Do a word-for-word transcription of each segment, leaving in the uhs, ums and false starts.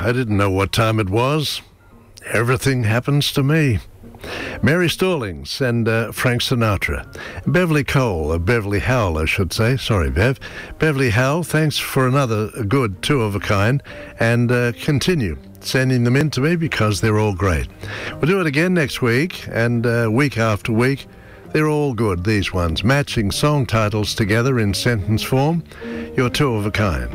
I didn't know what time it was. Everything happens to me. Mary Stallings and uh, Frank Sinatra. Beverly Cole, uh, Beverly Howell, I should say. Sorry, Bev. Beverly Howell, thanks for another good two of a kind, and uh, continue sending them in to me because they're all great. We'll do it again next week, and uh, week after week. They're all good, these ones. Matching song titles together in sentence form. You're two of a kind.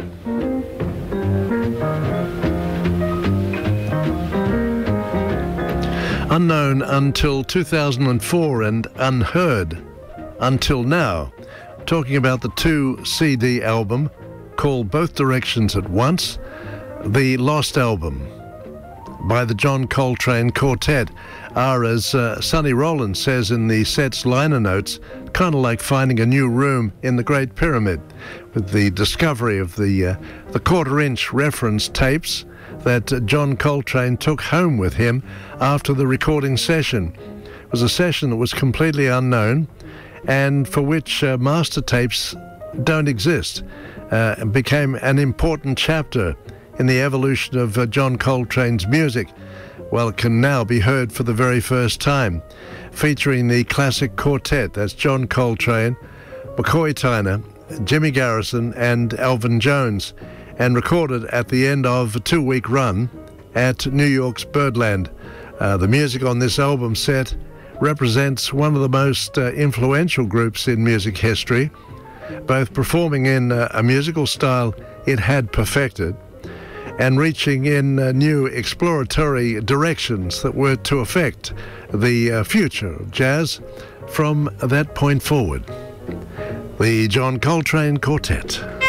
Unknown until two thousand four and unheard until now. Talking about the two C D album called Both Directions at Once, the Lost Album by the John Coltrane Quartet are, as uh, Sonny Rollins says in the set's liner notes, kind of like finding a new room in the Great Pyramid, with the discovery of the, uh, the quarter-inch reference tapes that uh, John Coltrane took home with him after the recording session. It was a session that was completely unknown and for which uh, master tapes don't exist. Uh, it became an important chapter in the evolution of uh, John Coltrane's music. Well, it can now be heard for the very first time, featuring the classic quartet. That's John Coltrane, McCoy Tyner, Jimmy Garrison and Elvin Jones, and recorded at the end of a two-week run at New York's Birdland. Uh, the music on this album set represents one of the most uh, influential groups in music history, both performing in uh, a musical style it had perfected and reaching in uh, new exploratory directions that were to affect the uh, future of jazz from that point forward. The John Coltrane Quartet.